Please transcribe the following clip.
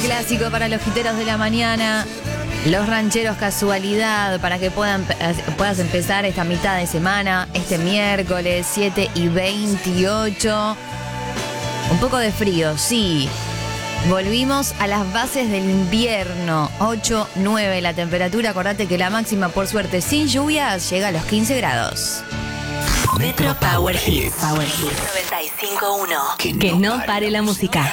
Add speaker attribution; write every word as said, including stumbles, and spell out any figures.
Speaker 1: clásico para los jiteros de la mañana. Los rancheros casualidad para que puedan, puedas empezar esta mitad de semana, este miércoles siete y veintiocho. Un poco de frío, sí. Volvimos a las bases del invierno. ocho, nueve la temperatura. Acordate que la máxima, por suerte, sin lluvias, llega a los quince grados.
Speaker 2: Metro Power Hits. Power Hits noventa y cinco punto uno.
Speaker 3: Que no, que no pare la música.